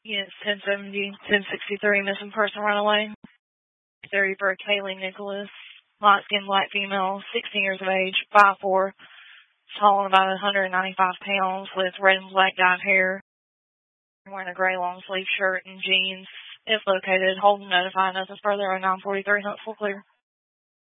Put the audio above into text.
Yes, 1070, 1063, missing person runaway. 30 for Kaylee Nicholas, light-skinned black female, 16 years of age, 5'4", tall and about 195 pounds, with red and black dyed hair, wearing a gray long-sleeve shirt and jeans. If located, hold and notify. Nothing further on 943 Huntsville Clear.